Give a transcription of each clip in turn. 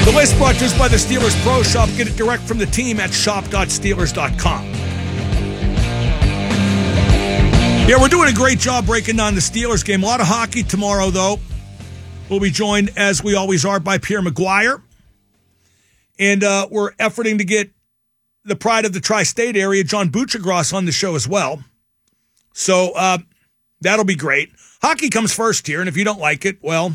The list brought to us by the Steelers Pro Shop. Get it direct from the team at shop.steelers.com. Yeah, we're doing a great job breaking down the Steelers game. A lot of hockey tomorrow, though. We'll be joined, as we always are, by Pierre McGuire. And we're efforting to get the pride of the tri-state area, John Buccigross, on the show as well. So that'll be great. Hockey comes first here, and if you don't like it, well,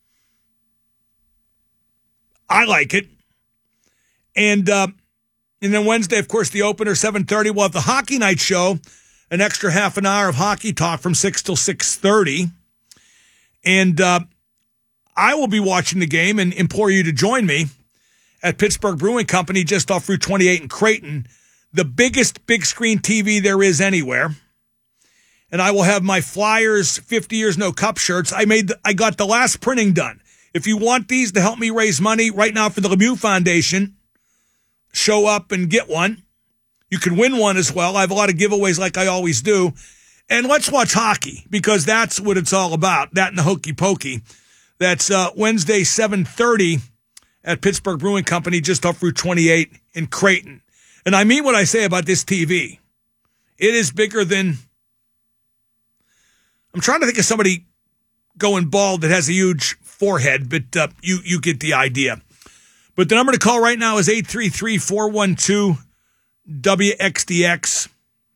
I like it. And then Wednesday, of course, the opener, 7:30. We'll have the Hockey Night Show, an extra half an hour of hockey talk from 6 till 6:30. And I will be watching the game and implore you to join me at Pittsburgh Brewing Company, just off Route 28 in Creighton, the biggest big screen TV there is anywhere. And I will have my Flyers 50 Years No Cup shirts. I got the last printing done. If you want these to help me raise money right now for the Lemieux Foundation, show up and get one. You can win one as well. I have a lot of giveaways like I always do. And let's watch hockey, because that's what it's all about, that and the hokey pokey. That's Wednesday, 7:30 at Pittsburgh Brewing Company, just off Route 28 in Creighton. And I mean what I say about this TV. It is bigger than... I'm trying to think of somebody going bald that has a huge forehead, but you get the idea. But the number to call right now is 833-412-WXDX.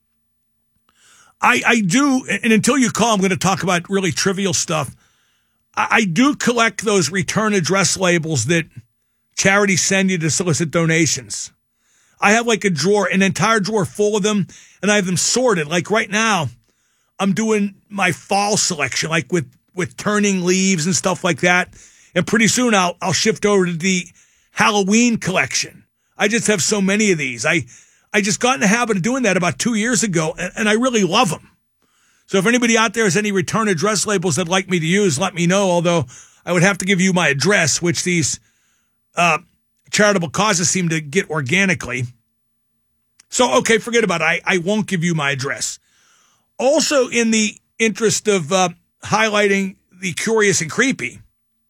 I do, and until you call, I'm going to talk about really trivial stuff. I do collect those return address labels that charities send you to solicit donations. I have like a drawer, an entire drawer full of them, and I have them sorted. Like right now, I'm doing my fall selection, like with turning leaves and stuff like that. And pretty soon I'll shift over to the Halloween collection. I just have so many of these. I just got in the habit of doing that about 2 years ago, and I really love them. So if anybody out there has any return address labels they'd like me to use, let me know, although I would have to give you my address, which these charitable causes seem to get organically. So, okay, forget about it. I won't give you my address. Also, in the interest of highlighting the curious and creepy,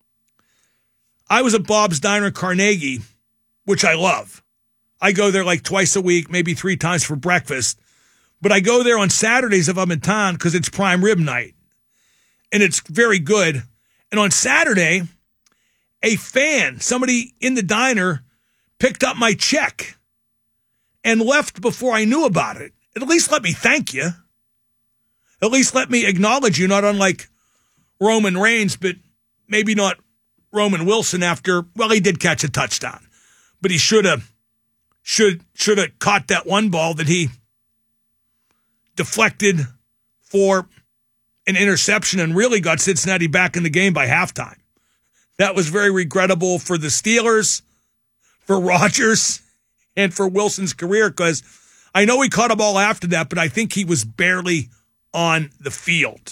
I was at Bob's Diner in Carnegie, which I love. I go there like twice a week, maybe 3 times for breakfast. But I go there on Saturdays if I'm in town because it's prime rib night. And it's very good. And on Saturday, a fan, somebody in the diner, picked up my check and left before I knew about it. At least let me thank you. At least let me acknowledge you, not unlike Roman Reigns, but maybe not Roman Wilson after, well, he did catch a touchdown. But he should have caught that one ball that he deflected for an interception and really got Cincinnati back in the game by halftime. That was very regrettable for the Steelers, for Rodgers, and for Wilson's career, because I know he caught a ball after that, but I think he was barely on the field.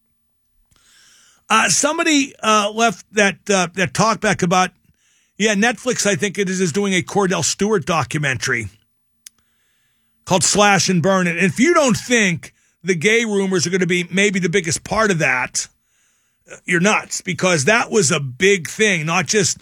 Somebody left that talkback about, Netflix, I think it is doing a Cordell Stewart documentary called Slash and Burn. And if you don't think the gay rumors are going to be maybe the biggest part of that, you're nuts, because that was a big thing, not just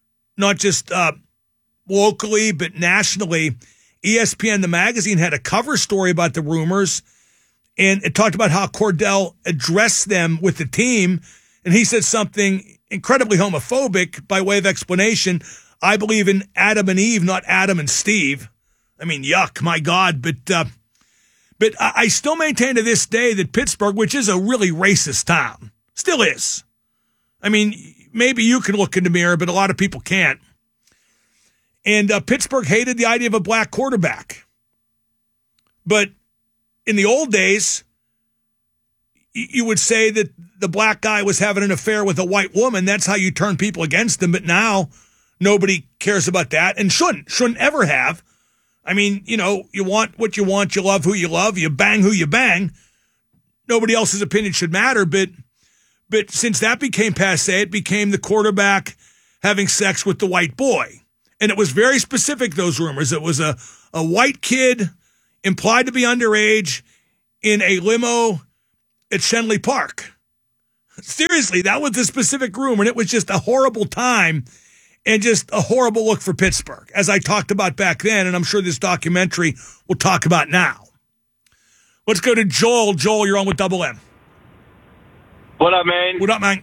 locally, but nationally. ESPN, the magazine, had a cover story about the rumors, and it talked about how Cordell addressed them with the team, and he said something incredibly homophobic by way of explanation. I believe in Adam and Eve, not Adam and Steve. I mean, yuck, my God. But I still maintain to this day that Pittsburgh, which is a really racist town, still is. I mean, maybe you can look in the mirror, but a lot of people can't. And Pittsburgh hated the idea of a black quarterback. But in the old days, you would say that the black guy was having an affair with a white woman. That's how you turn people against him. But now nobody cares about that and shouldn't ever have. I mean, you want what you want, you love who you love, you bang who you bang. Nobody else's opinion should matter. But since that became passé, it became the quarterback having sex with the white boy. And it was very specific, those rumors. It was a white kid implied to be underage in a limo at Shenley Park. Seriously, that was the specific rumor, and it was just a horrible time. and just a horrible look for Pittsburgh, as I talked about back then, and I'm sure this documentary will talk about now. Let's go to Joel. Joel, you're on with Double M. What up, man? What up, man?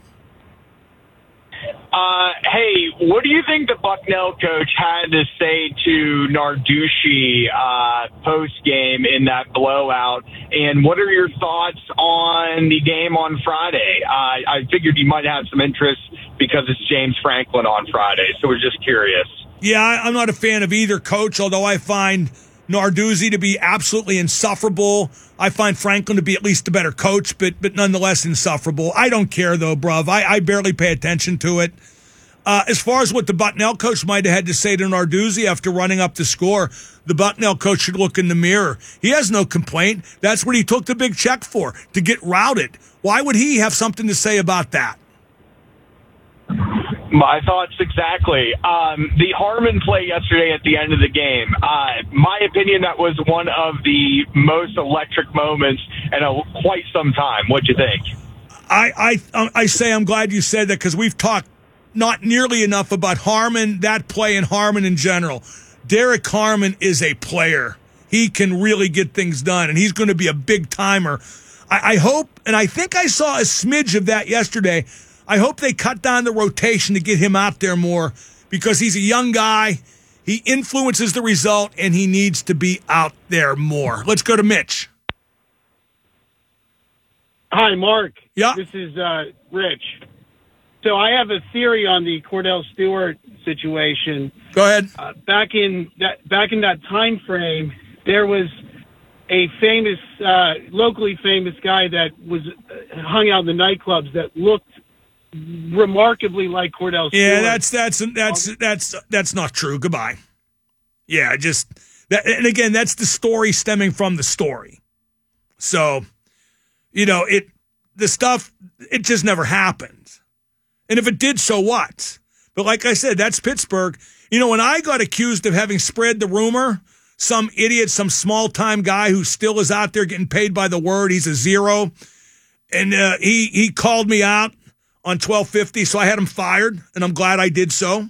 Hey, what do you think the Bucknell coach had to say to Narduzzi post-game in that blowout? And what are your thoughts on the game on Friday? I figured you might have some interest because it's James Franklin on Friday, so we're just curious. Yeah, I'm not a fan of either coach, although I find Narduzzi to be absolutely insufferable. I find Franklin to be at least a better coach, but nonetheless insufferable. I don't care, though, bruv. I barely pay attention to it. As far as what the Bucknell coach might have had to say to Narduzzi after running up the score, the Bucknell coach should look in the mirror. He has no complaint. That's what he took the big check for, to get routed. Why would he have something to say about that? My thoughts exactly. The Harmon play yesterday at the end of the game, my opinion, that was one of the most electric moments in quite some time. What'd you think? I say I'm glad you said that, because we've talked not nearly enough about Harmon, that play, and Harmon in general. Derek Harmon is a player. He can really get things done, and he's going to be a big timer. I hope, and I think I saw a smidge of that yesterday. I hope they cut down the rotation to get him out there more, because he's a young guy. He influences the result, and he needs to be out there more. Let's go to Mitch. Hi, Mark. Yeah. This is Rich. So I have a theory on the Cordell Stewart situation. Go ahead. Back in that time frame, there was a famous, locally famous guy that was hung out in the nightclubs that looked remarkably like Cordell Stewart. Yeah, that's not true. Goodbye. Yeah, just that, and again, that's the story stemming from the story. So, the stuff, it just never happened. And if it did, so what? But like I said, that's Pittsburgh. When I got accused of having spread the rumor, some idiot, some small-time guy who still is out there getting paid by the word, he's a zero, and he called me out on 1250, so I had him fired, and I'm glad I did so.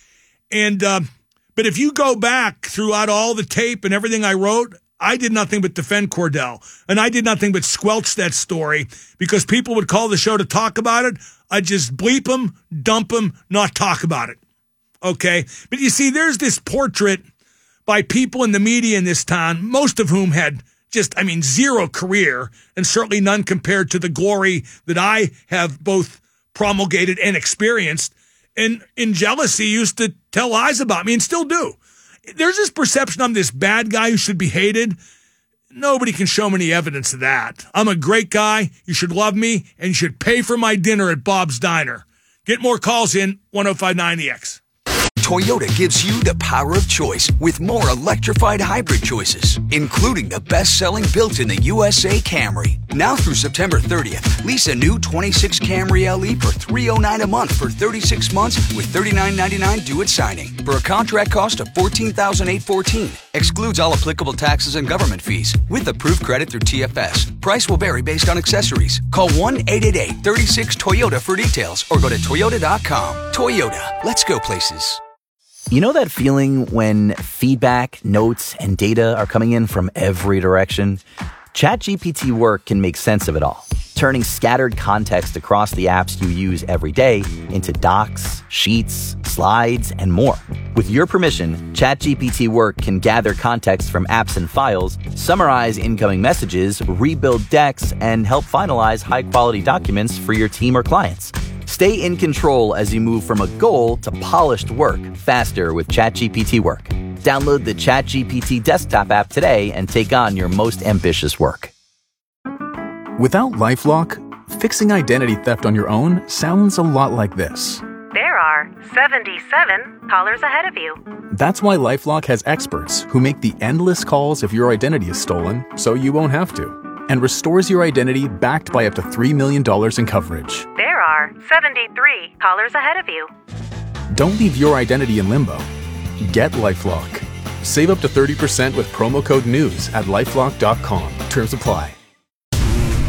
And but if you go back throughout all the tape and everything I wrote, I did nothing but defend Cordell, and I did nothing but squelch that story, because people would call the show to talk about it. I'd just bleep them, dump them, not talk about it. Okay? But you see, there's this portrait by people in the media in this town, most of whom had zero career, and certainly none compared to the glory that I have both promulgated and experienced, and in jealousy used to tell lies about me and still do. There's this perception I'm this bad guy who should be hated. Nobody can show me any evidence of that. I'm a great guy. You should love me, and you should pay for my dinner at Bob's Diner. Get more calls in 1059EX. Toyota gives you the power of choice with more electrified hybrid choices, including the best-selling built-in-the-USA Camry. Now through September 30th, lease a new 26 Camry LE for $309 a month for 36 months with $39.99 due at signing for a contract cost of $14,814. Excludes all applicable taxes and government fees with approved credit through TFS. Price will vary based on accessories. Call 1-888-36-TOYOTA for details or go to Toyota.com. Toyota, let's go places. You know that feeling when feedback, notes, and data are coming in from every direction? ChatGPT Work can make sense of it all, turning scattered context across the apps you use every day into docs, sheets, slides, and more. With your permission, ChatGPT Work can gather context from apps and files, summarize incoming messages, rebuild decks, and help finalize high-quality documents for your team or clients. Stay in control as you move from a goal to polished work faster with ChatGPT Work. Download the ChatGPT desktop app today and take on your most ambitious work. Without LifeLock, fixing identity theft on your own sounds a lot like this. There are 77 callers ahead of you. That's why LifeLock has experts who make the endless calls if your identity is stolen so you won't have to, and restores your identity backed by up to $3 million in coverage. There are 73 callers ahead of you. Don't leave your identity in limbo. Get LifeLock. Save up to 30% with promo code NEWS at LifeLock.com. Terms apply.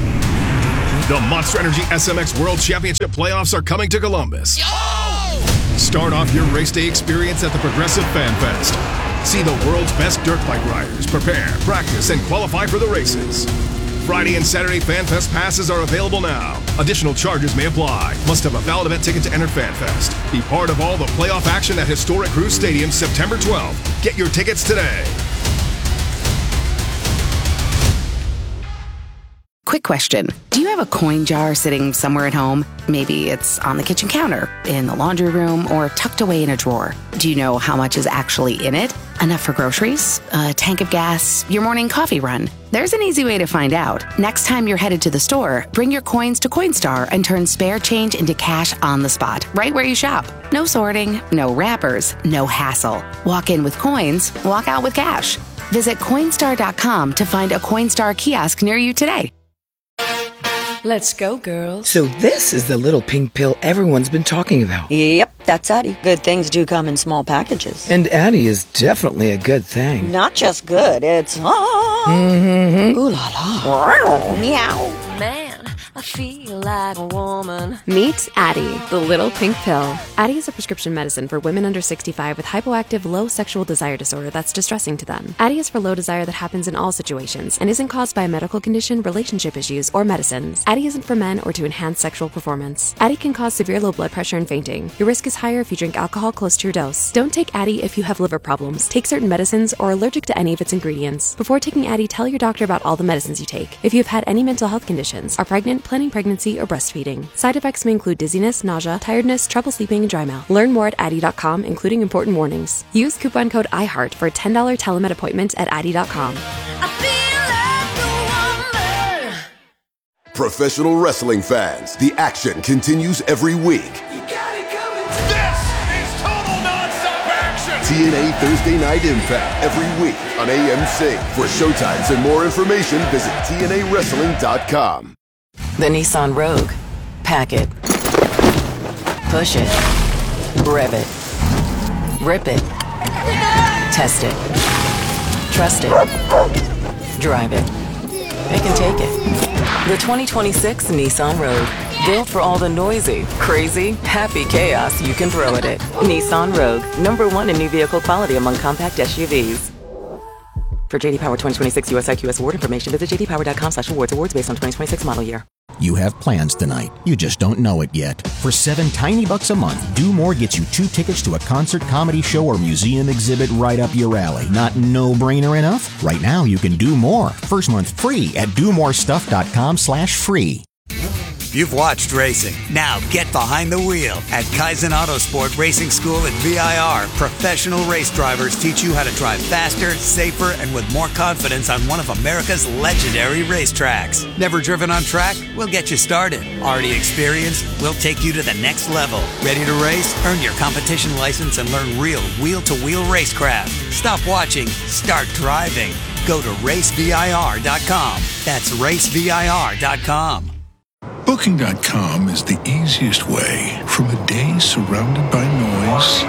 The Monster Energy SMX World Championship playoffs are coming to Columbus. Start off your race day experience at the Progressive Fan Fest. See the world's best dirt bike riders prepare, practice, and qualify for the races. Friday and Saturday Fan Fest passes are available now. Additional charges may apply. Must have a valid event ticket to enter Fan Fest. Be part of all the playoff action at Historic Cruise Stadium September 12th. Get your tickets today. Quick question. Do you have a coin jar sitting somewhere at home? Maybe it's on the kitchen counter, in the laundry room, or tucked away in a drawer. Do you know how much is actually in it? Enough for groceries? A tank of gas? Your morning coffee run? There's an easy way to find out. Next time you're headed to the store, bring your coins to Coinstar and turn spare change into cash on the spot, right where you shop. No sorting, no wrappers, no hassle. Walk in with coins, walk out with cash. Visit Coinstar.com to find a Coinstar kiosk near you today. Let's go, girls. So this is the little pink pill everyone's been talking about. Yep, that's Addie. Good things do come in small packages. And Addie is definitely a good thing. Not just good, it's Mm-hmm. ooh la la. Meow. Man, I feel like a woman. Meet Addie, the little pink pill. Addie is a prescription medicine for women under 65 with hypoactive low sexual desire disorder that's distressing to them. Addie is for low desire that happens in all situations and isn't caused by a medical condition, relationship issues, or medicines. Addie isn't for men or to enhance sexual performance. Addie can cause severe low blood pressure and fainting. Your risk is higher if you drink alcohol close to your dose. Don't take Addie if you have liver problems, take certain medicines, or are allergic to any of its ingredients. Before taking Addie, tell your doctor about all the medicines you take. If you have had any mental health conditions, are pregnant, planning pregnancy, or breastfeeding. Side effects may include dizziness, nausea, tiredness, trouble sleeping, and dry mouth. Learn more at Addie.com, including important warnings. Use coupon code IHEART for a $10 telemed appointment at Addie.com. Professional wrestling fans, the action continues every week. This is total nonstop action! TNA Thursday Night Impact every week on AMC. For showtimes and more information, visit TNAWrestling.com. The Nissan Rogue. Pack it. Push it. Rev it. Rip it. Test it. Trust it. Drive it. It can take it. The 2026 Nissan Rogue. Built for all the noisy, crazy, happy chaos you can throw at it. Nissan Rogue. #1 in new vehicle quality among compact SUVs. For JD Power 2026 US IQS award information, visit jdpower.com/awards. Awards based on 2026 model year. You have plans tonight. You just don't know it yet. For $7 tiny bucks a month, Do More gets you 2 tickets to a concert, comedy show, or museum exhibit right up your alley. Not no-brainer enough? Right now, you can do more. First month free at domorestuff.com/free. You've watched racing. Now get behind the wheel. At Kaizen Autosport Racing School at VIR, professional race drivers teach you how to drive faster, safer, and with more confidence on one of America's legendary racetracks. Never driven on track? We'll get you started. Already experienced? We'll take you to the next level. Ready to race? Earn your competition license and learn real wheel-to-wheel racecraft. Stop watching. Start driving. Go to racevir.com. That's racevir.com. Booking.com is the easiest way from a day surrounded by noise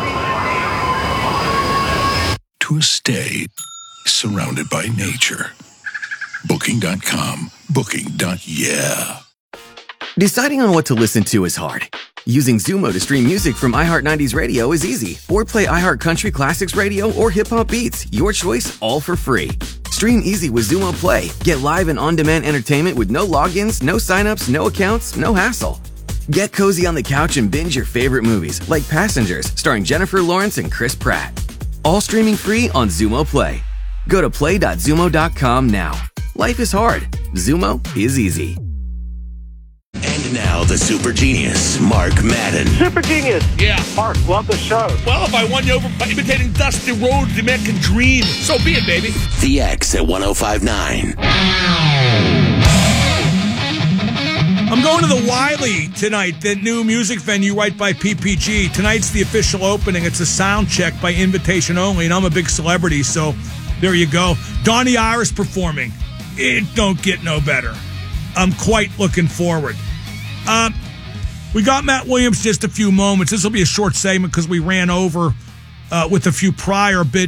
to a stay surrounded by nature. Booking.com. Booking.yeah. Deciding on what to listen to is hard. Using Zumo to stream music from iHeart 90s Radio is easy. Or play iHeart Country Classics Radio or Hip Hop Beats. Your choice, all for free. Stream easy with Zumo Play. Get live and on-demand entertainment with no logins, no signups, no accounts, no hassle. Get cozy on the couch and binge your favorite movies, like Passengers, starring Jennifer Lawrence and Chris Pratt. All streaming free on Zumo Play. Go to play.zumo.com now. Life is hard. Zumo is easy. And now the super genius, Mark Madden. Super genius. Yeah. Mark, love the show. Well, if I won you over by imitating Dusty Rhodes, the American Dream, so be it, baby. The X at 105.9. I'm going to the Wiley tonight, the new music venue right by PPG. Tonight's the official opening. It's a sound check by invitation only, and I'm a big celebrity, so there you go. Donnie Iris performing. It don't get no better. I'm quite looking forward. We got Matt Williams just a few moments. This will be a short segment because we ran over with a few prior, but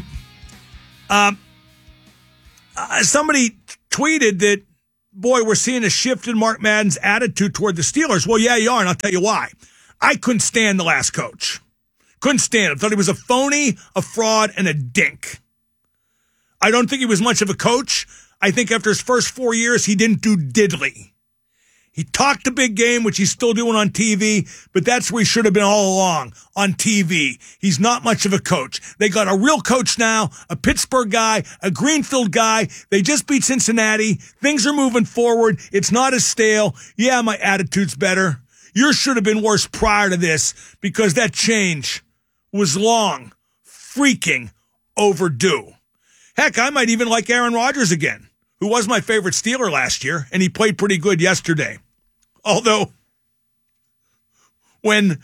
somebody tweeted that, boy, we're seeing a shift in Mark Madden's attitude toward the Steelers. Well, yeah, you are, and I'll tell you why. I couldn't stand the last coach. Couldn't stand him. Thought he was a phony, a fraud, and a dink. I don't think he was much of a coach. I think after his first 4 years, he didn't do diddly. He talked a big game, which he's still doing on TV, but that's where he should have been all along, on TV. He's not much of a coach. They got a real coach now, a Pittsburgh guy, a Greenfield guy. They just beat Cincinnati. Things are moving forward. It's not as stale. Yeah, my attitude's better. Yours should have been worse prior to this because that change was long, freaking overdue. Heck, I might even like Aaron Rodgers again, who was my favorite Steeler last year, and he played pretty good yesterday. Although, when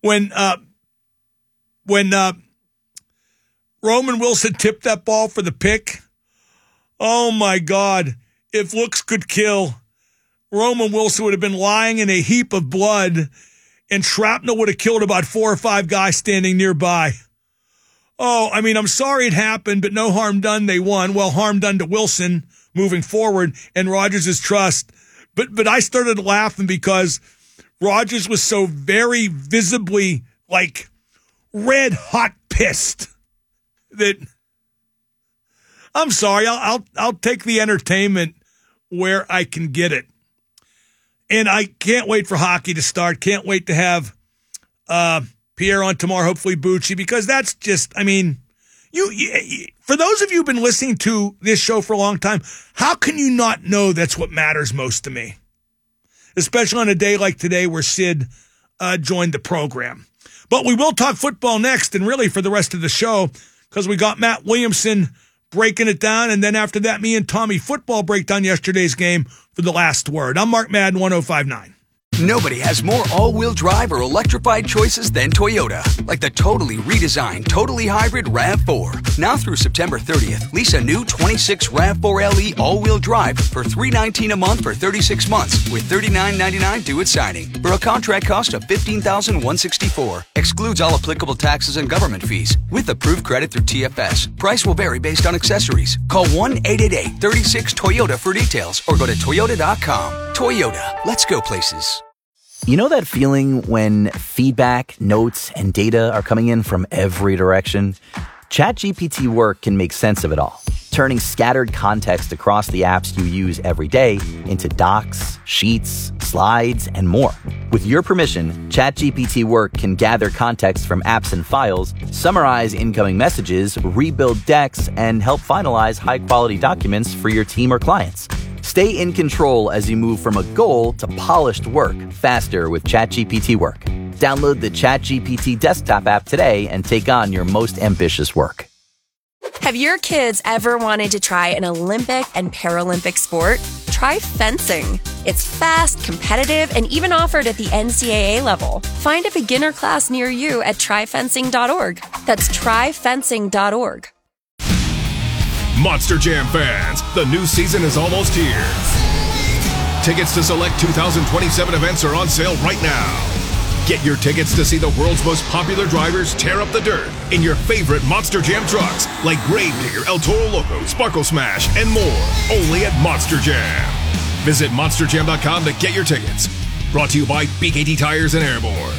Roman Wilson tipped that ball for the pick, oh my God, if looks could kill, Roman Wilson would have been lying in a heap of blood, and shrapnel would have killed about 4 or 5 guys standing nearby. Oh, I mean, I'm sorry it happened, but no harm done. They won. Well, harm done to Wilson moving forward and Rodgers' trust. But I started laughing because Rodgers was so very visibly, like, red hot pissed that I'm sorry. I'll take the entertainment where I can get it. And I can't wait for hockey to start. Can't wait to have Pierre on tomorrow, hopefully Bucci, because that's just, I mean, you for those of you who've been listening to this show for a long time, how can you not know that's what matters most to me? Especially on a day like today where Sid joined the program. But we will talk football next and really for the rest of the show because we got Matt Williamson breaking it down, and then after that, me and Tommy football break down yesterday's game for the last word. I'm Mark Madden, 105.9. Nobody has more all-wheel drive or electrified choices than Toyota. Like the totally redesigned, totally hybrid RAV4. Now through September 30th, lease a new 26 RAV4 LE all-wheel drive for $319 a month for 36 months with $39.99 due at signing. For a contract cost of $15,164. Excludes all applicable taxes and government fees. With approved credit through TFS. Price will vary based on accessories. Call 1-888-36-TOYOTA for details or go to Toyota.com. Toyota. Let's go places. You know that feeling when feedback, notes, and data are coming in from every direction? ChatGPT Work can make sense of it all, turning scattered context across the apps you use every day into docs, sheets, slides, and more. With your permission, ChatGPT Work can gather context from apps and files, summarize incoming messages, rebuild decks, and help finalize high-quality documents for your team or clients. Stay in control as you move from a goal to polished work faster with ChatGPT Work. Download the ChatGPT desktop app today and take on your most ambitious work. Have your kids ever wanted to try an Olympic and Paralympic sport? Try fencing. It's fast, competitive, and even offered at the NCAA level. Find a beginner class near you at tryfencing.org. That's tryfencing.org. Monster Jam fans, the new season is almost here. Tickets to select 2027 events are on sale right now. Get your tickets to see the world's most popular drivers tear up the dirt in your favorite Monster Jam trucks like Gravedigger, El Toro Loco, Sparkle Smash, and more. Only at Monster Jam. Visit monsterjam.com to get your tickets. Brought to you by BKT Tires and Airborne.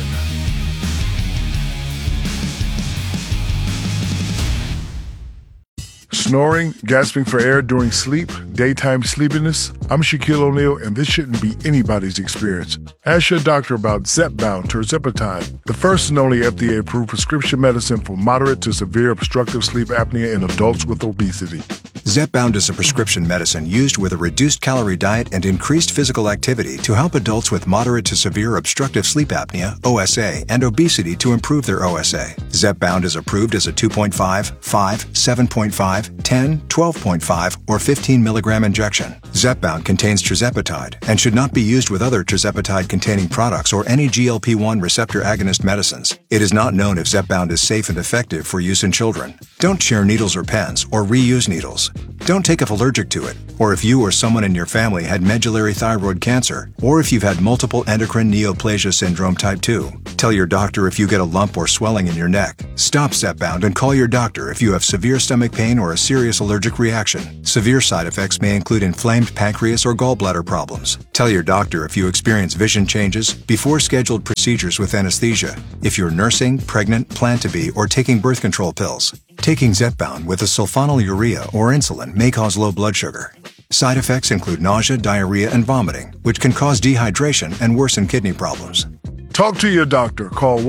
Snoring, gasping for air during sleep, daytime sleepiness? I'm Shaquille O'Neal, and this shouldn't be anybody's experience. Ask your doctor about Zepbound tirzepatide, the first and only FDA-approved prescription medicine for moderate to severe obstructive sleep apnea in adults with obesity. Zepbound is a prescription medicine used with a reduced calorie diet and increased physical activity to help adults with moderate to severe obstructive sleep apnea, OSA, and obesity to improve their OSA. Zepbound is approved as a 2.5, 5, 7.5, 10, 12.5, or 15 milligram injection. Zepbound contains tirzepatide and should not be used with other tirzepatide-containing products or any GLP-1 receptor agonist medicines. It is not known if Zepbound is safe and effective for use in children. Don't share needles or pens or reuse needles. Don't take if allergic to it, or if you or someone in your family had medullary thyroid cancer, or if you've had multiple endocrine neoplasia syndrome type 2. Tell your doctor if you get a lump or swelling in your neck. Stop Zepbound and call your doctor if you have severe stomach pain or a serious allergic reaction. Severe side effects may include inflamed inflamed pancreas, or gallbladder problems. Tell your doctor if you experience vision changes before scheduled procedures with anesthesia, if you're nursing, pregnant, plan to be, or taking birth control pills. Taking Zepbound with a sulfonylurea or insulin may cause low blood sugar. Side effects include nausea, diarrhea, and vomiting, which can cause dehydration and worsen kidney problems. Talk to your doctor. Call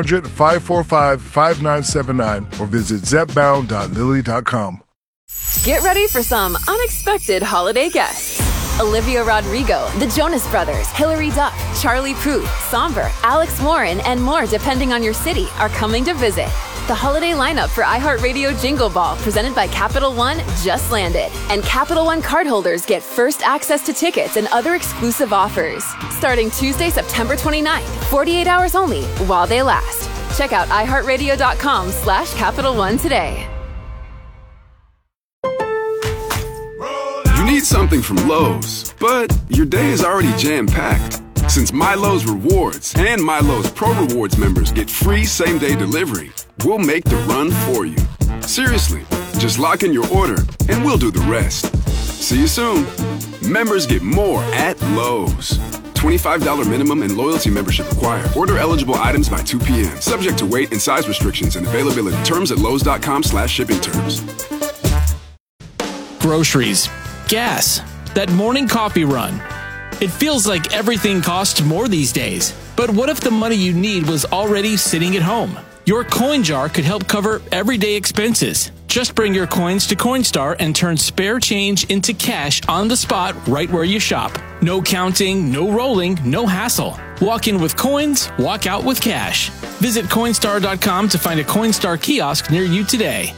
1-800-545-5979 or visit zepbound.lilly.com. Get ready for some unexpected holiday guests. Olivia Rodrigo, the Jonas Brothers, Hilary Duff, Charlie Puth, Somber, Alex Warren, and more depending on your city are coming to visit. The holiday lineup for iHeartRadio Jingle Ball, presented by Capital One, just landed. And Capital One cardholders get first access to tickets and other exclusive offers. Starting Tuesday, September 29th, 48 hours only, while they last. Check out iHeartRadio.com/Capital One today. You need something from Lowe's, but your day is already jam-packed. Since MyLowe's Rewards and MyLowe's Pro Rewards members get free same-day delivery, we'll make the run for you. Seriously, just lock in your order and we'll do the rest. See you soon. Members get more at Lowe's. $25 minimum and loyalty membership required. Order eligible items by 2 p.m. Subject to weight and size restrictions and availability. Terms at lowes.com/shipping terms. Groceries, gas, that morning coffee run. It feels like everything costs more these days. But what if the money you need was already sitting at home? Your coin jar could help cover everyday expenses. Just bring your coins to Coinstar and turn spare change into cash on the spot right where you shop. No counting, no rolling, no hassle. Walk in with coins, walk out with cash. Visit Coinstar.com to find a Coinstar kiosk near you today.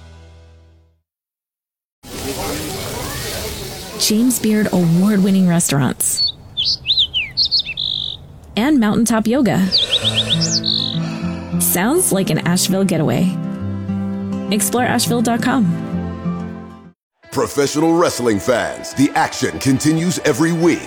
James Beard award-winning restaurants, and mountaintop yoga. Sounds like an Asheville getaway. Explore Asheville.com. Professional wrestling fans, the action continues every week.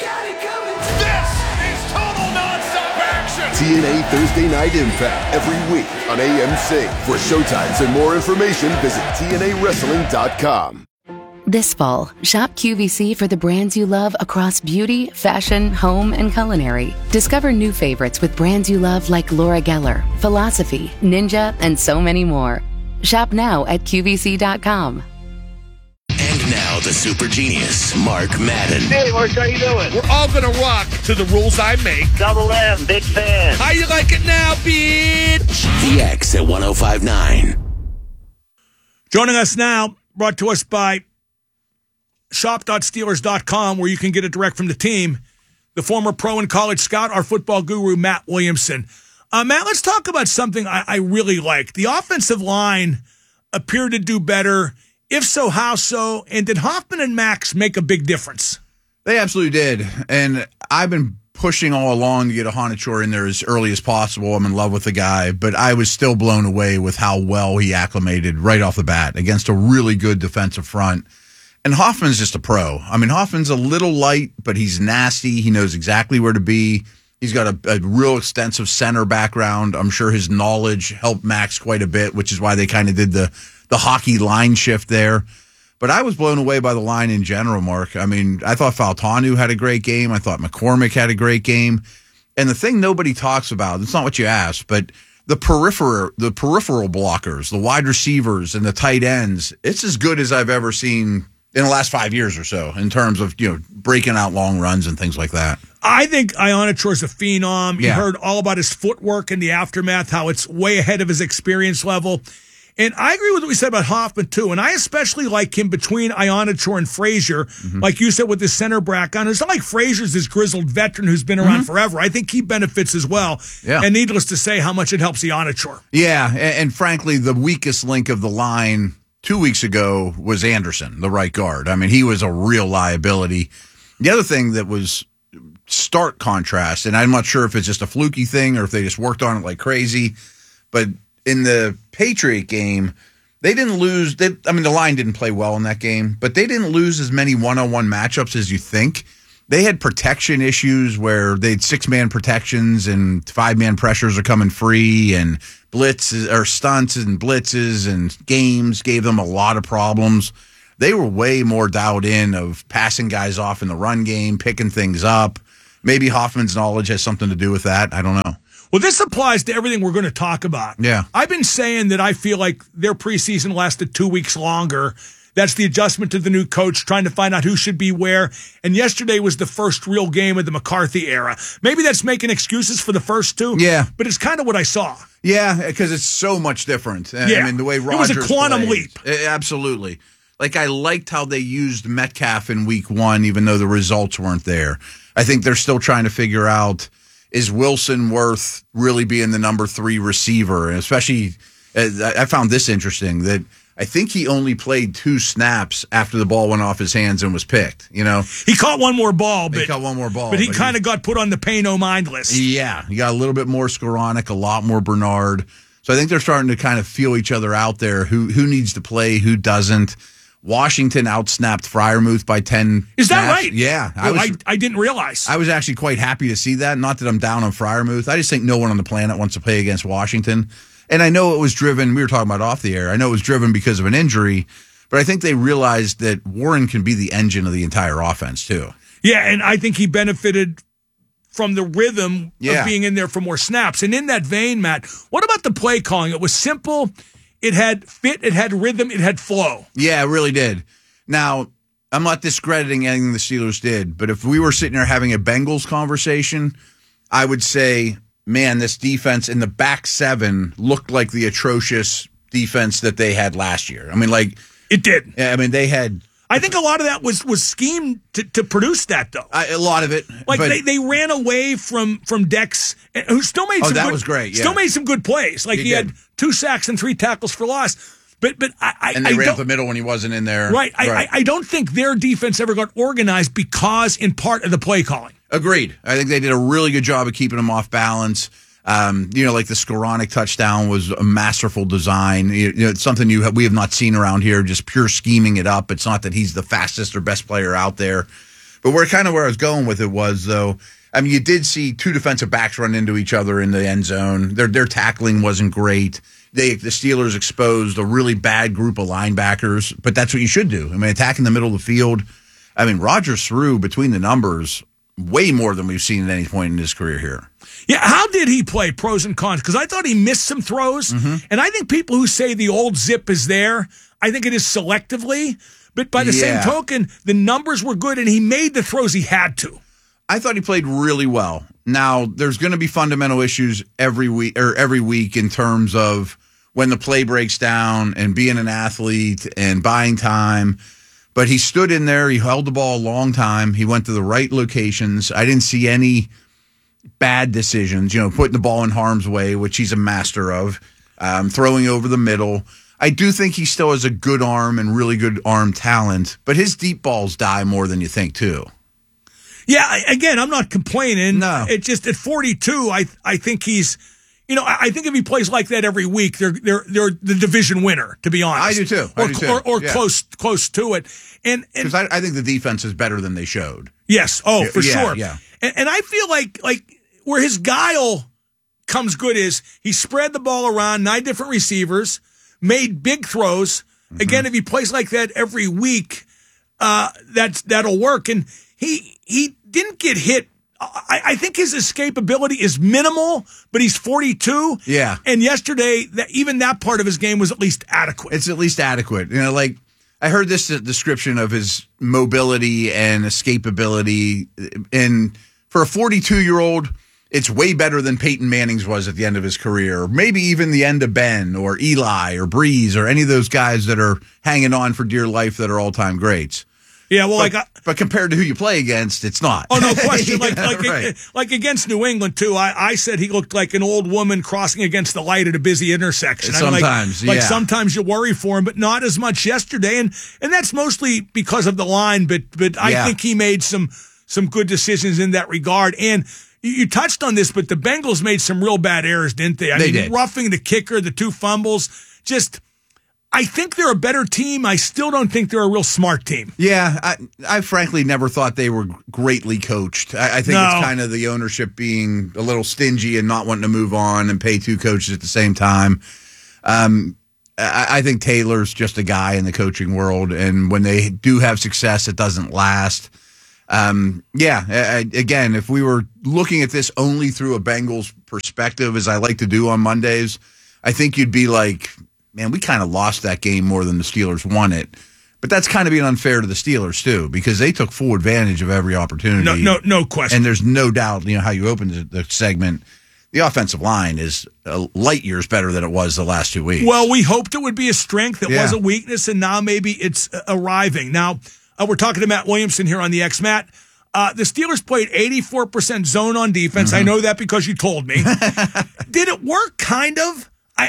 This is total nonstop action. TNA Thursday Night Impact every week on AMC. For showtimes and more information, visit TNAWrestling.com. This fall, shop QVC for the brands you love across beauty, fashion, home, and culinary. Discover new favorites with brands you love like Laura Geller, Philosophy, Ninja, and so many more. Shop now at QVC.com. And now the super genius, Mark Madden. Hey, Mark, how you doing? We're all going to rock to the rules I make. Double M, big fan. How you like it now, bitch? The X at 105.9. Joining us now, brought to us by shop.steelers.com, where you can get it direct from the team. The former pro and college scout, our football guru, Matt Williamson. Matt, let's talk about something I really like. The offensive line appeared to do better. If so, how so? And did Hoffman and Max make a big difference? They absolutely did. And I've been pushing all along to get Ahanichor in there as early as possible. I'm in love with the guy, but I was still blown away with how well he acclimated right off the bat against a really good defensive front. And Hoffman's just a pro. I mean, Hoffman's a little light, but he's nasty. He knows exactly where to be. He's got a real extensive center background. I'm sure his knowledge helped Max quite a bit, which is why they kind of did the hockey line shift there. But I was blown away by the line in general, Mark. I mean, I thought Fautanu had a great game. I thought McCormick had a great game. And the thing nobody talks about, it's not what you asked, but the peripheral blockers, the wide receivers and the tight ends, it's as good as I've ever seen in the last 5 years or so in terms of, breaking out long runs and things like that. I think Ionichor's a phenom. You heard all about his footwork in the aftermath, how it's way ahead of his experience level. And I agree with what we said about Hoffman, too. And I especially like him between Ionichor and Frazier, like you said, with his center background. It's not like Frazier's this grizzled veteran who's been around forever. I think he benefits as well. Yeah. And needless to say, how much it helps Ionichor. Yeah, and frankly, the weakest link of the line 2 weeks ago was Anderson, the right guard. I mean, he was a real liability. The other thing that was stark contrast, and I'm not sure if it's just a fluky thing or if they just worked on it like crazy, but in the Patriot game, they didn't lose. The line didn't play well in that game, but they didn't lose as many one-on-one matchups as you think. They had protection issues where they had 6-man protections and 5-man pressures are coming free, and blitzes or stunts and blitzes and games gave them a lot of problems. they were way more dialed in of passing guys off in the run game, picking things up. Maybe Hoffman's knowledge has something to do with that. I don't know. Well, this applies to everything we're going to talk about. Yeah. I've been saying that I feel like their preseason lasted 2 weeks longer. That's the adjustment to the new coach, trying to find out who should be where. And yesterday was the first real game of the McCarthy era. Maybe that's making excuses for the first two. Yeah. But it's kind of what I saw. Yeah, because it's so much different. Yeah. I mean, the way Rodgers It was a quantum played. leap. Absolutely. Like, I liked how they used Metcalf in week 1, even though the results weren't there. I think they're still trying to figure out, is Wilson worth really being the number 3 receiver? And especially, I found this interesting, that I think he only played 2 snaps after the ball went off his hands and was picked. You know, he caught one more ball. He caught one more ball. But he kind of got put on the pay no mind list. Yeah, he got a little bit more Skoranek, a lot more Bernard. So I think they're starting to kind of feel each other out there. Who needs to play, who doesn't. Washington outsnapped Freiermuth by 10 Is that snaps. right? Yeah. I didn't realize. I was actually quite happy to see that. Not that I'm down on Freiermuth. I just think no one on the planet wants to play against Washington. And I know it was driven, we were talking about off the air, I know it was driven because of an injury, but I think they realized that Warren can be the engine of the entire offense too. Yeah, and I think he benefited from the rhythm of being in there for more snaps. And in that vein, Matt, what about the play calling? It was simple. It had fit, it had rhythm, it had flow. Yeah, it really did. Now, I'm not discrediting anything the Steelers did, but if we were sitting there having a Bengals conversation, I would say, man, this defense in the back 7 looked like the atrocious defense that they had last year. I mean, like... It did. I mean, they had... I think a lot of that was schemed to produce that, though. A lot of it. Like, they ran away from Dex, who still made some that good, was great, yeah. Still made some good plays. Like, he had 2 sacks and 3 tackles for loss. But and they ran up the middle when he wasn't in there. Right. I don't think their defense ever got organized because, in part, of the play calling. Agreed. I think they did a really good job of keeping them off balance. Like the Skoranek touchdown was a masterful design. It's something we have not seen around here, just pure scheming it up. It's not that he's the fastest or best player out there. But where I was going with it was, though, I mean, you did see 2 defensive backs run into each other in the end zone. Their tackling wasn't great. The Steelers exposed a really bad group of linebackers, but that's what you should do. I mean, attacking the middle of the field. I mean, Rodgers threw between the numbers way more than we've seen at any point in his career here. Yeah, how did he play, pros and cons? Because I thought he missed some throws, and I think people who say the old zip is there, I think it is selectively, but by the same token, the numbers were good, and he made the throws he had to. I thought he played really well. Now, there's going to be fundamental issues every week in terms of when the play breaks down and being an athlete and buying time. But he stood in there. He held the ball a long time. He went to the right locations. I didn't see any bad decisions, putting the ball in harm's way, which he's a master of, throwing over the middle. I do think he still has a good arm and really good arm talent, but his deep balls die more than you think, too. Yeah, again, I'm not complaining. No. It's just at 42, I think he's, I think if he plays like that every week, they're the division winner, to be honest. I do too. Or close to it. And because I think the defense is better than they showed. Yes. Oh, for sure. Yeah. And I feel like where his guile comes good is he spread the ball around 9 different receivers, made big throws. Mm-hmm. Again, if he plays like that every week, that'll work. And he didn't get hit. I think his escapability is minimal, but he's 42. Yeah. And yesterday, even that part of his game was at least adequate. It's at least adequate. I heard this description of his mobility and escapability. And for a 42-year-old, it's way better than Peyton Manning's was at the end of his career. Maybe even the end of Ben or Eli or Breeze or any of those guys that are hanging on for dear life that are all-time greats. Yeah, well, but compared to who you play against, it's not. Oh, no question. Right. Like against New England too. I said he looked like an old woman crossing against the light at a busy intersection. Sometimes, sometimes you worry for him, but not as much yesterday, and that's mostly because of the line. But I think he made some good decisions in that regard. And you touched on this, but the Bengals made some real bad errors, didn't they? They did. Roughing the kicker, the 2 fumbles, just. I think they're a better team. I still don't think they're a real smart team. Yeah, I frankly never thought they were greatly coached. I think it's kind of the ownership being a little stingy and not wanting to move on and pay 2 coaches at the same time. I think Taylor's just a guy in the coaching world, and when they do have success, it doesn't last. Again, if we were looking at this only through a Bengals perspective, as I like to do on Mondays, I think you'd be like, man, we kind of lost that game more than the Steelers won it. But that's kind of being unfair to the Steelers, too, because they took full advantage of every opportunity. No question. And there's no doubt, how you opened the segment, the offensive line is light years better than it was the last 2 weeks. Well, we hoped it would be a strength. It was a weakness, and now maybe it's arriving. Now, we're talking to Matt Williamson here on the X. Matt, the Steelers played 84% zone on defense. Mm-hmm. I know that because you told me. Did it work? Kind of.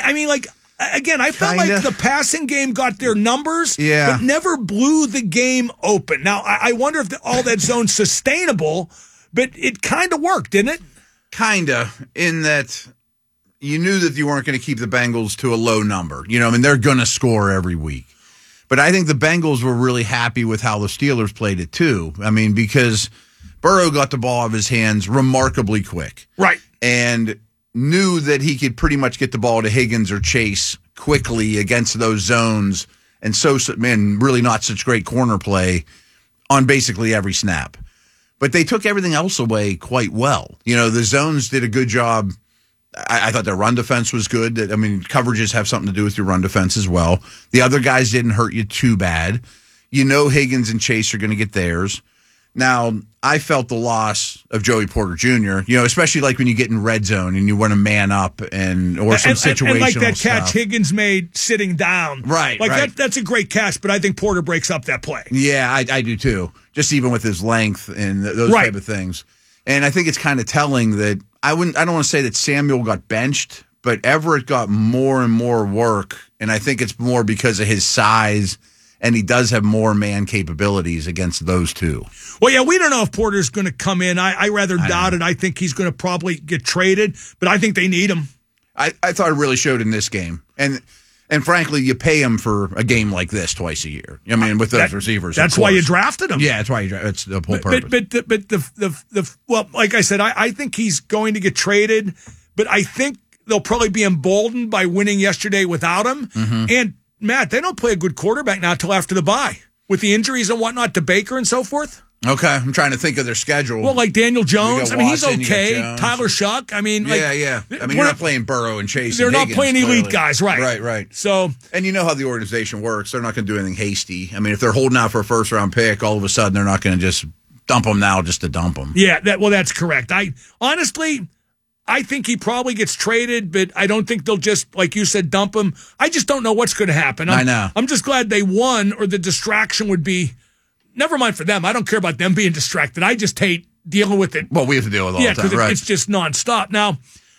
Again, I felt like the passing game got their numbers, but never blew the game open. Now, I wonder if all that zone's sustainable, but it kind of worked, didn't it? Kind of, in that you knew that you weren't going to keep the Bengals to a low number. They're going to score every week. But I think the Bengals were really happy with how the Steelers played it, too. Because Burrow got the ball out of his hands remarkably quick. Right. And knew that he could pretty much get the ball to Higgins or Chase quickly against those zones. And really not such great corner play on basically every snap. But they took everything else away quite well. The zones did a good job. I thought their run defense was good. Coverages have something to do with your run defense as well. The other guys didn't hurt you too bad. Higgins and Chase are going to get theirs. Now, I felt the loss of Joey Porter Jr., especially like when you get in red zone and you want to man up or some situational and like that catch stuff. Higgins made sitting down. Right. That's a great catch, but I think Porter breaks up that play. Yeah, I do too. Just even with his length and those type of things. And I think it's kind of telling that I don't want to say that Samuel got benched, but Everett got more and more work, and I think it's more because of his size, and he does have more man capabilities against those two. Well, yeah, we don't know if Porter's going to come in. I rather doubt it. I think he's going to probably get traded, but I think they need him. I thought it really showed in this game. And frankly, you pay him for a game like this twice a year. With those receivers. That's why you drafted him. Yeah, that's why you drafted him. That's the whole purpose. Well, like I said, I think he's going to get traded, but I think they'll probably be emboldened by winning yesterday without him. Mm-hmm. And, Matt, they don't play a good quarterback now until after the bye. With the injuries and whatnot to Baker and so forth. Okay, I'm trying to think of their schedule. Well, like Daniel Jones. He's Watson, okay. Tyler Shuck. Yeah. You're not playing Burrow and Chase. They're and not Higgins, playing elite clearly. guys, right? Right. So, and you know how the organization works. They're not going to do anything hasty. If they're holding out for a first-round pick, all of a sudden they're not going to just dump them now just to dump them. Yeah, that's correct. I think he probably gets traded, but I don't think they'll just, like you said, dump him. I just don't know what's going to happen. I know. I'm just glad they won, or the distraction would be. Never mind for them. I don't care about them being distracted. I just hate dealing with it. Well, we have to deal with it all the time, right? It's just nonstop. Now,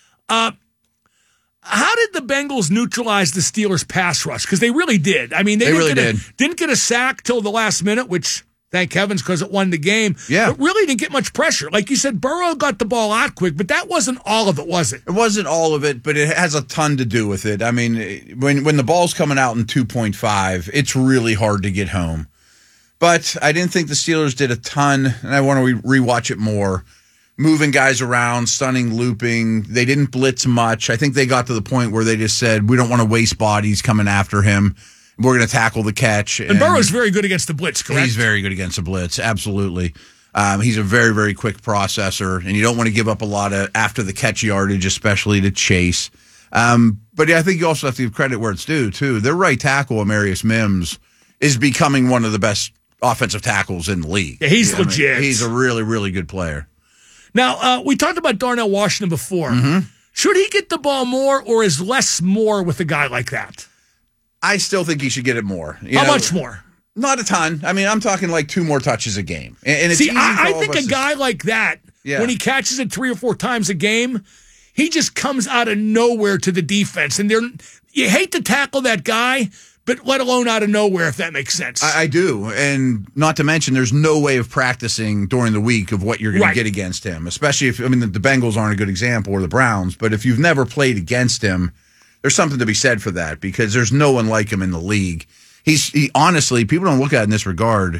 how did the Bengals neutralize the Steelers' pass rush? Because they really did. They really did. Didn't get a sack till the last minute, which, thank heavens, because it won the game. Yeah. But really didn't get much pressure. Like you said, Burrow got the ball out quick, but that wasn't all of it, was it? It wasn't all of it, but it has a ton to do with it. When the ball's coming out in 2.5, it's really hard to get home. But I didn't think the Steelers did a ton, and I want to rewatch it more. Moving guys around, stunning, looping. They didn't blitz much. I think they got to the point where they just said, we don't want to waste bodies coming after him. We're going to tackle the catch. And Burrow's very good against the blitz, correct? He's very good against the blitz, absolutely. He's a very, very quick processor, and you don't want to give up a lot of after-the-catch yardage, especially to Chase. But I think you also have to give credit where it's due, too. Their right tackle, Amarius Mims, is becoming one of the best offensive tackles in the league. Yeah, he's legit. He's a really, really good player. Now, we talked about Darnell Washington before. Mm-hmm. Should he get the ball more, or is less more with a guy like that? I still think he should get it more. How much more? Not a ton. I'm talking like 2 more touches a game. And it's I think a guy like that, when he catches it 3 or 4 times a game, he just comes out of nowhere to the defense. And you hate to tackle that guy, but let alone out of nowhere, if that makes sense. I do. And not to mention, there's no way of practicing during the week of what you're going to get against him, especially if, the Bengals aren't a good example, or the Browns, but if you've never played against him, there's something to be said for that, because there's no one like him in the league. He honestly, people don't look at it in this regard.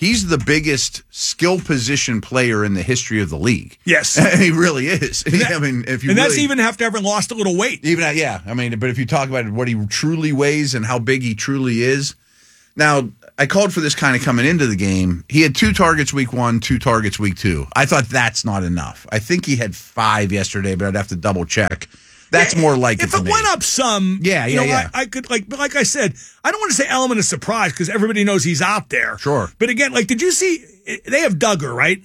He's the biggest skill position player in the history of the league. Yes. He really is. I mean, if you and that's really, even after having lost a little weight. Even yeah. I mean, but if you talk about what he truly weighs and how big he truly is. Now, I called for this kind of coming into the game. He had 2 targets week 1, 2 targets week 2. I thought that's not enough. I think he had 5 yesterday, but I'd have to double check. That's more like if it went up some. Yeah. I could like I said, I don't want to say element of surprise because everybody knows he's out there. Sure. But again, like, did you see they have Duggar, right?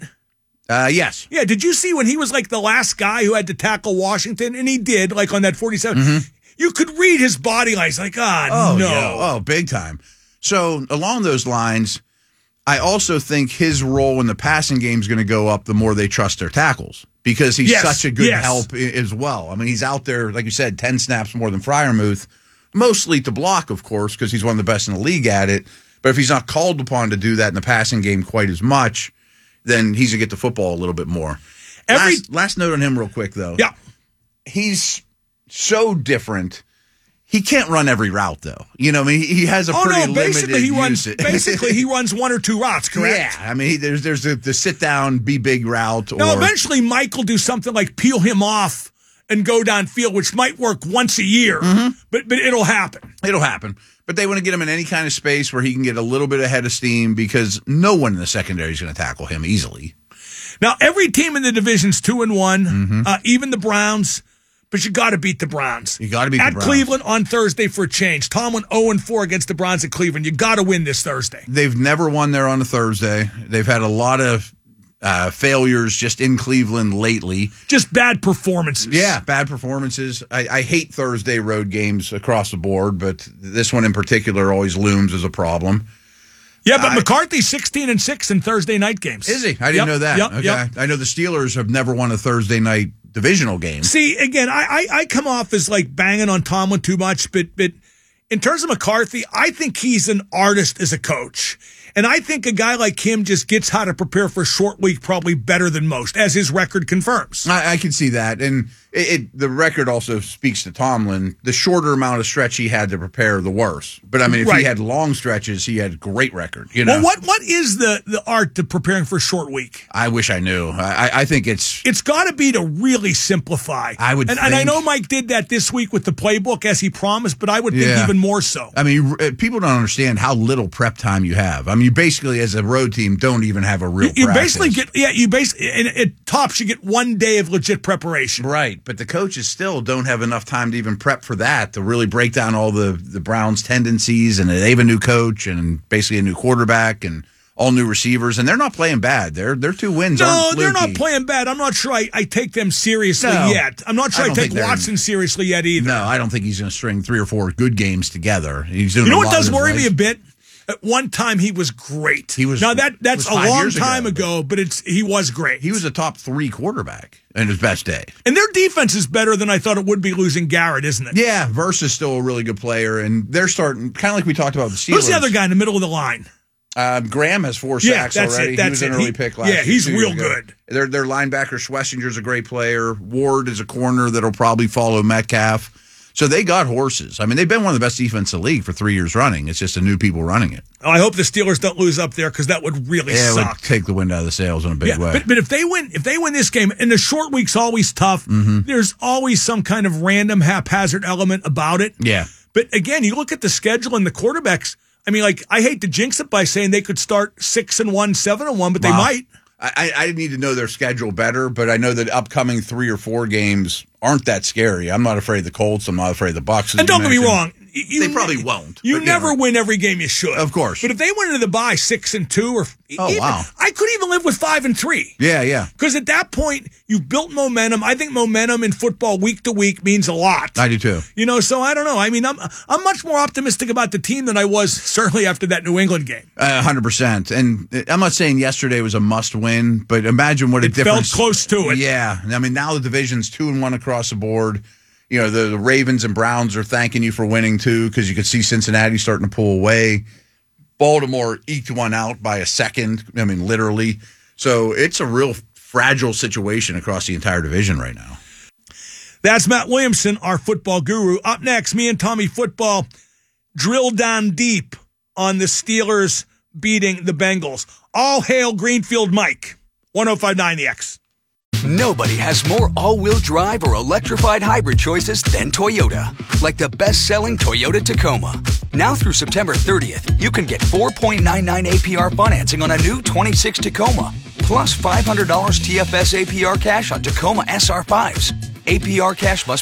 Yes. Yeah. Did you see when he was like the last guy who had to tackle Washington, and he did, like on that 47? Mm-hmm. You could read his body language, like, no. Yeah. Oh, big time. So along those lines, I also think his role in the passing game is going to go up the more they trust their tackles. Because he's such a good help as well. I mean, he's out there, like you said, 10 snaps more than Freiermuth, mostly to block, of course, because he's one of the best in the league at it. But if he's not called upon to do that in the passing game quite as much, then he's going to get the football a little bit more. Last note on him real quick, though. Yeah. He's so different. He can't run every route, though. You know, I mean, he has a pretty limited usage. Basically, he runs 1 or 2 routes, correct? Yeah, I mean, there's the sit-down, be big route. Now, eventually, Mike will do something like peel him off and go downfield, which might work once a year, but it'll happen. It'll happen. But they want to get him in any kind of space where he can get a little bit ahead of steam because no one in the secondary is going to tackle him easily. Now, every team in the division's 2-1, even the Browns. But you got to beat the Browns. You got to beat the Browns. At Cleveland on Thursday for a change. Tomlin 0-4 against the Browns at Cleveland. You got to win this Thursday. They've never won there on a Thursday. They've had a lot of failures just in Cleveland lately. Just bad performances. Yeah, bad performances. I hate Thursday road games across the board, but this one in particular always looms as a problem. Yeah, but McCarthy's 16-6 in Thursday night games. Is he? I didn't know that. Okay. I know the Steelers have never won a Thursday night divisional game. See, again, I come off as like banging on Tomlin too much, but in terms of McCarthy, I think he's an artist as a coach. And I think a guy like him just gets how to prepare for a short week probably better than most, as his record confirms. I can see that. And the record also speaks to Tomlin. The shorter amount of stretch he had to prepare, the worse. But, I mean, if he had long stretches, he had a great record. You know? Well, what is the art to preparing for a short week? I wish I knew. I think it's got to be to really simplify. I would and I know Mike did that this week with the playbook, as he promised, but I would think even more so. I mean, people don't understand how little prep time you have. I mean, you basically, as a road team, don't even have a real practice. And at tops, you get 1 day of legit preparation. Right, but the coaches still don't have enough time to even prep for that, to really break down all the Browns' tendencies, and they have a new coach and basically a new quarterback and all new receivers, and they're not playing bad. Their 2 wins aren't fluky. They're not playing bad. I'm not sure I take them seriously yet. I'm not sure I take Watson seriously yet either. No, I don't think he's going to string 3 or 4 good games together. He's doing. You know what does worry me a bit? At one time, he was great. That's a long time ago, but he was great. He was a top 3 quarterback in his best day. And their defense is better than I thought it would be losing Garrett, isn't it? Yeah, Verse is still a really good player, and they're starting, kind of like we talked about the Steelers. Who's the other guy in the middle of the line? Graham has 4 sacks already. He was an early pick last year. Yeah, he's real good. Their linebacker, Schwesinger's a great player. Ward is a corner that'll probably follow Metcalf. So they got horses. I mean, they've been one of the best defense in the league for 3 years running. It's just the new people running it. Oh, I hope the Steelers don't lose up there because that would really suck. It would take the wind out of the sails in a big way. But if they win this game, and the short week's always tough, there's always some kind of random haphazard element about it. Yeah. But again, you look at the schedule and the quarterbacks. I mean, like, I hate to jinx it by saying they could start 6-1, 7-1, but they might. I need to know their schedule better, but I know that upcoming 3 or 4 games aren't that scary. I'm not afraid of the Colts. I'm not afraid of the Bucs. And don't get me wrong. They probably won't. You never win every game you should. Of course. But if they went into the bye 6-2 or I could even live with 5-3. Yeah. Because at that point, you've built momentum. I think momentum in football week to week means a lot. I do too. So I don't know. I mean, I'm much more optimistic about the team than I was certainly after that New England game. 100%. And I'm not saying yesterday was a must win, but imagine what a difference. Felt close to it. Yeah. I mean, now the division's 2-1 across the board. You know, the Ravens and Browns are thanking you for winning, too, because you could see Cincinnati starting to pull away. Baltimore eked one out by a second, I mean, literally. So it's a real fragile situation across the entire division right now. That's Matt Williamson, our football guru. Up next, me and Tommy Football drill down deep on the Steelers beating the Bengals. All hail Greenfield Mike. 105.9 The X. Nobody has more all-wheel drive or electrified hybrid choices than Toyota. Like the best-selling Toyota Tacoma. Now through September 30th, you can get 4.99 APR financing on a new 26 Tacoma, plus $500 TFS APR cash on Tacoma SR5s. APR cash must